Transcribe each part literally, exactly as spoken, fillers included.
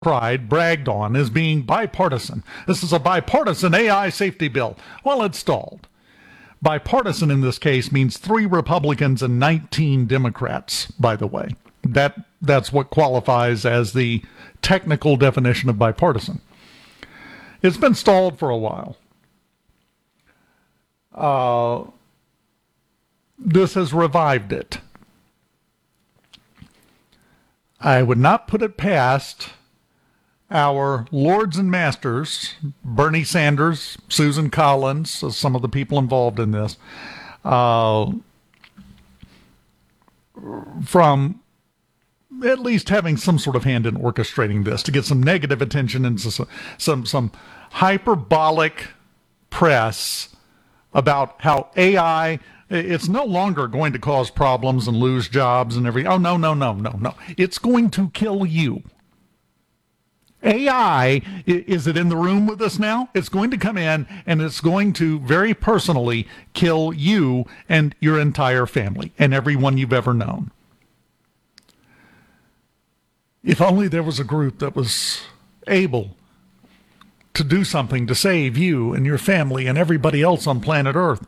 cried, bragged on as being bipartisan. This is a bipartisan A I safety bill. Well, it stalled. Bipartisan in this case means three Republicans and nineteen Democrats, by the way. That that's what qualifies as the technical definition of bipartisan. It's been stalled for a while. Uh, this has revived it. I would not put it past our lords and masters, Bernie Sanders, Susan Collins, some of the people involved in this, uh, from at least having some sort of hand in orchestrating this to get some negative attention and some some, some hyperbolic press about how A I, it's no longer going to cause problems and lose jobs and everything. Oh, no, no, no, no, no. It's going to kill you. A I, is it in the room with us now? It's going to come in and it's going to very personally kill you and your entire family and everyone you've ever known. If only there was a group that was able to do something to save you and your family and everybody else on planet Earth.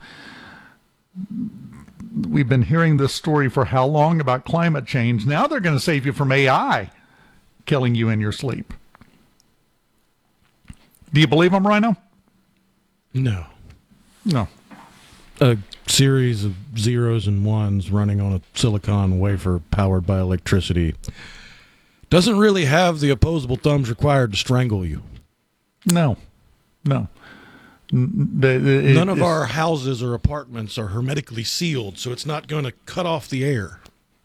We've been hearing this story for how long about climate change. Now they're going to save you from A I killing you in your sleep. Do you believe them, Rhino? No. No. A series of zeros and ones running on a silicon wafer powered by electricity doesn't really have the opposable thumbs required to strangle you. No. No. It, None of our houses or apartments are hermetically sealed, so it's not going to cut off the air.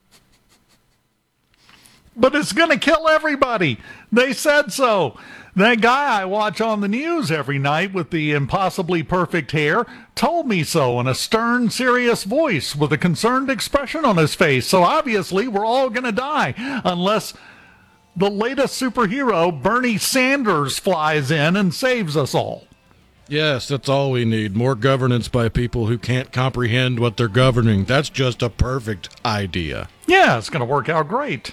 But it's going to kill everybody. They said so. That guy I watch on the news every night with the impossibly perfect hair told me so in a stern, serious voice with a concerned expression on his face. So obviously we're all going to die unless the latest superhero, Bernie Sanders, flies in and saves us all. Yes, that's all we need. More governance by people who can't comprehend what they're governing. That's just a perfect idea. Yeah, it's going to work out great.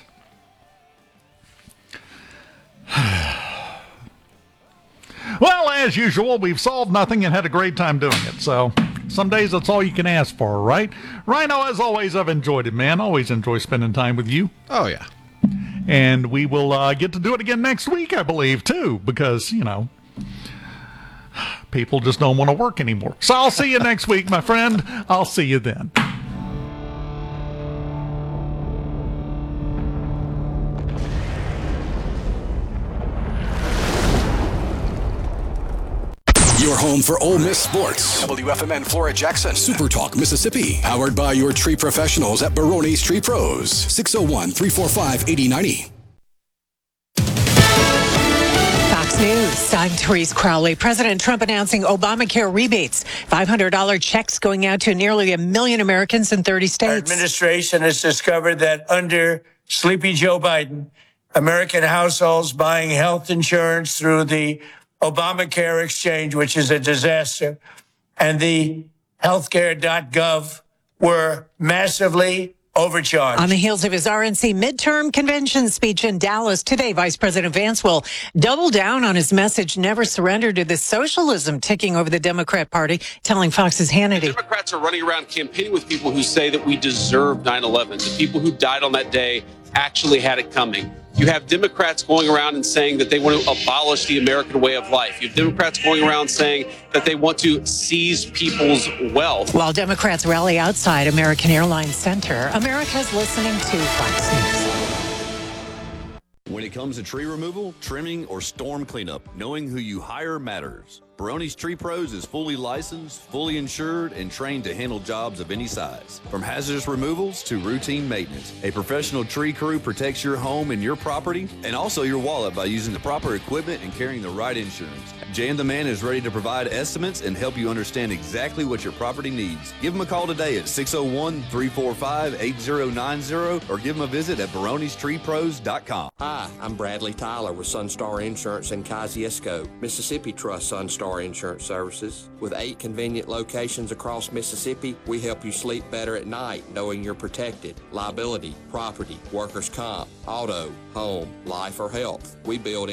Well, as usual, we've solved nothing and had a great time doing it. So some days that's all you can ask for, right? Rhino, as always, I've enjoyed it, man. Always enjoy spending time with you. Oh, yeah. And we will uh, get to do it again next week, I believe, too, because, you know, people just don't want to work anymore. So I'll see you next week, my friend. I'll see you then. Your home for Ole Miss sports. W F M N Flora Jackson. Super Talk Mississippi. Powered by your tree professionals at Barone's Tree Pros. six oh one, three four five, eight oh nine oh. Fox News. I'm Therese Crowley. President Trump announcing Obamacare rebates. five hundred dollars checks going out to nearly a million Americans in thirty states. Our administration has discovered that under Sleepy Joe Biden, American households buying health insurance through the Obamacare exchange, which is a disaster, and the healthcare dot gov were massively overcharged. On the heels of his R N C midterm convention speech in Dallas today, Vice President Vance will double down on his message, never surrender to the socialism ticking over the Democrat Party, telling Fox's Hannity. The Democrats are running around campaigning with people who say that we deserve nine eleven. The people who died on that day actually had it coming. You have Democrats going around and saying that they want to abolish the American way of life. You have Democrats going around saying that they want to seize people's wealth. While Democrats rally outside American Airlines Center, America's listening to Fox News. When it comes to tree removal, trimming, or storm cleanup, knowing who you hire matters. Barone's Tree Pros is fully licensed, fully insured, and trained to handle jobs of any size. From hazardous removals to routine maintenance, a professional tree crew protects your home and your property, and also your wallet by using the proper equipment and carrying the right insurance. Jan the Man is ready to provide estimates and help you understand exactly what your property needs. Give him a call today at six oh one, three four five, eight oh nine oh or give him a visit at barones tree pros dot com. Hi, I'm Bradley Tyler with Sunstar Insurance in Kosciuszko, Mississippi Trust Sunstar Star Insurance Services. With eight convenient locations across Mississippi, we help you sleep better at night knowing you're protected. Liability, property, workers' comp, auto, home, life, or health. We build